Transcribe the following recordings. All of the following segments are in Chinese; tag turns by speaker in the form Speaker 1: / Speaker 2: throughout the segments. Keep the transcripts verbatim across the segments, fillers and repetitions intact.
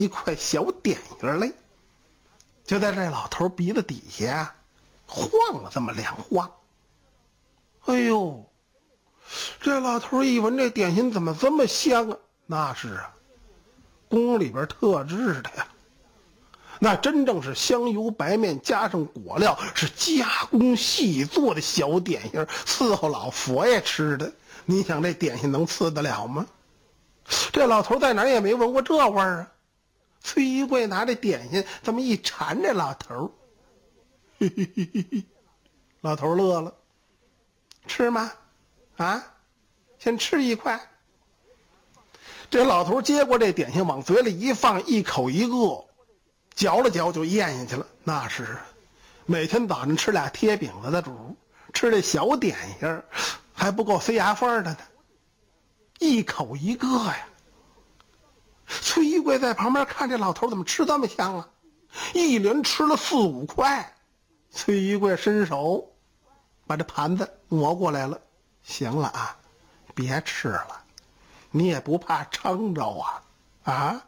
Speaker 1: 一块小点心来，就在这老头鼻子底下晃了这么两晃。哎呦，这老头一闻这点心怎么这么香啊？那是啊，宫里边特制的呀，那真正是香油白面加上果料，是加工细做的小点心，伺候老佛爷吃的。你想这点心能吃得了吗？这老头在哪儿也没闻过这味儿啊。崔一贵拿着点心这么一馋，这老头嘿嘿嘿嘿嘿，老头乐了，吃吗？啊，先吃一块。这老头接过这点心往嘴里一放，一口一个，嚼了嚼就咽下去了。那是每天早晨吃俩贴饼子的主，吃这小点心还不够塞牙缝的呢，一口一个呀。崔一贵在旁边看这老头怎么吃这么香啊，一连吃了四五块。崔一贵伸手把这盘子挪过来了，行了啊，别吃了，你也不怕撑着啊啊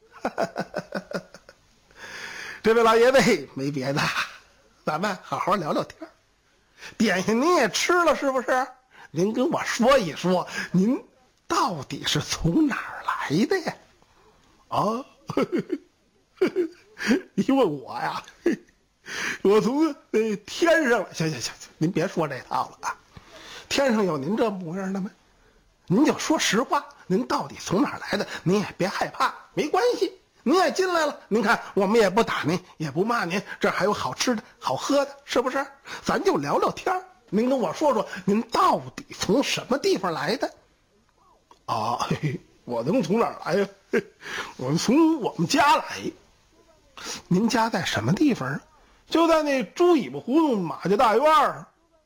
Speaker 1: 这位老爷子没别的，咱们好好聊聊天。点心您也吃了是不是？您跟我说一说，您到底是从哪儿来的呀？啊，呵呵呵你问我呀，我从呃天上，行行行，您别说这套了啊！天上有您这模样的吗？您就说实话，您到底从哪儿来的？您也别害怕，没关系，您也进来了。您看，我们也不打您，也不骂您，这还有好吃的好喝的，是不是？咱就聊聊天。您跟我说说，您到底从什么地方来的？啊，嘿嘿，我能从哪儿来呀？我从我们家来。您家在什么地方啊？就在那猪尾巴胡同马家大院儿。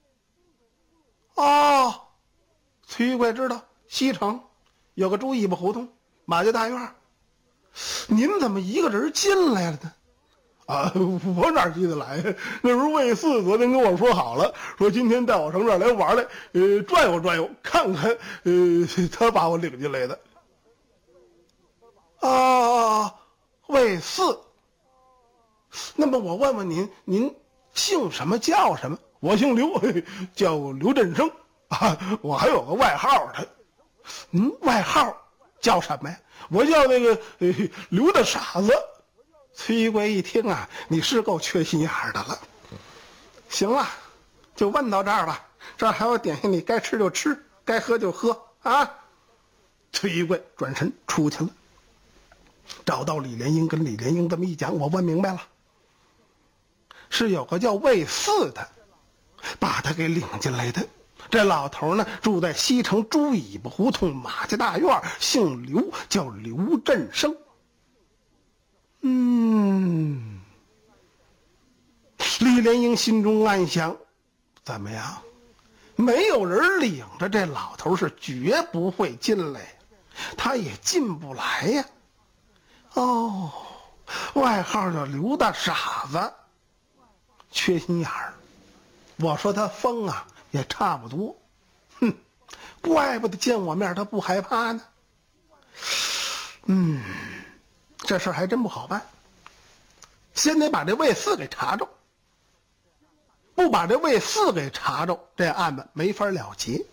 Speaker 1: 哦，崔玉贵知道西城有个猪尾巴胡同马家大院儿。您怎么一个人进来了呢？啊，我哪记得来？那时候魏四昨天跟我说好了，说今天带我上这儿来玩来，呃，转悠转悠，看看，呃，他把我领进来的。啊，魏四。那么我问问您，您姓什么叫什么？我姓刘，叫刘振生啊，我还有个外号的。嗯，外号叫什么呀？我叫那个呃刘大傻子。崔一贵一听啊，你是够缺心眼的了。行了，就问到这儿吧。这儿还有点心，你该吃就吃，该喝就喝啊。崔一贵转身出去了，找到李莲英，跟李莲英这么一讲，我问明白了，是有个叫魏四的把他给领进来的。这老头呢，住在西城猪尾巴胡同马家大院，姓刘，叫刘振生。嗯，李莲英心中暗想，怎么样？没有人领着这老头是绝不会进来，他也进不来呀。哦，外号叫刘大傻子，缺心眼儿。我说他疯啊，也差不多。哼，怪不得见我面他不害怕呢。嗯，这事儿还真不好办，先得把这魏四给查着。不把这魏四给查着，这案子没法了结。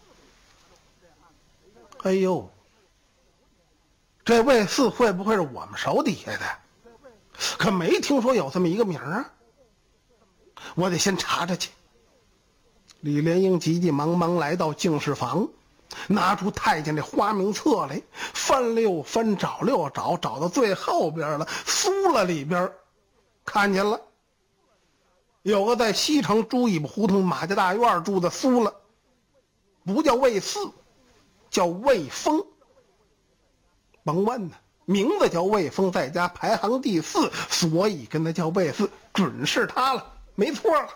Speaker 1: 哎呦，这魏四会不会是我们手底下的？可没听说有这么一个名儿啊！我得先查查去。李莲英急急忙忙来到净室房，拿出太监这花名册来，翻溜翻，找溜找，找到最后边了，苏了里边，看见了，有个在西城猪尾巴胡同马家大院住的苏了，不叫魏四，叫魏峰。甭问呢，名字叫魏峰，在家排行第四，所以跟他叫魏四，准是他了，没错了。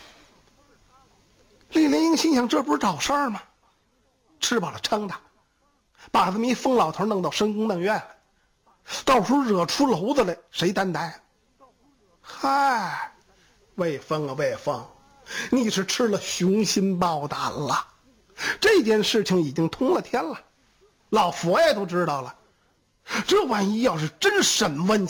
Speaker 1: 李莲英心想，这不是找事儿吗？吃饱了撑的，把这么一疯老头弄到深宫嫩院，到时候惹出篓子来，谁担待？嗨，魏峰啊魏峰，你是吃了雄心豹胆了。这件事情已经通了天了，老佛爷都知道了， 这万一要是真审问